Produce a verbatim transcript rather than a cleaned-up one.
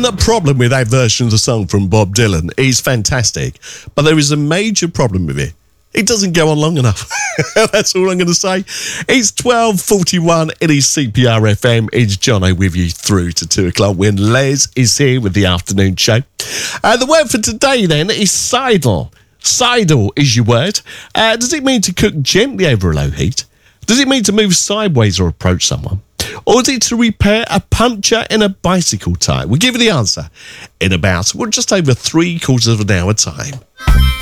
The problem with that version of the song from Bob Dylan is fantastic, but there is a major problem with it. It doesn't go on long enough. That's all I'm going to say. It's twelve forty-one. It is C P R F M. It's Jono with you through to two o'clock when Les is here with the afternoon show. Uh, the word for today then is sidle. Sidle is your word. Uh, does it mean to cook gently over a low heat? Does it mean to move sideways or approach someone? Or is it to repair a puncture in a bicycle tyre? We'll give you the answer in about, well, just over three quarters of an hour time.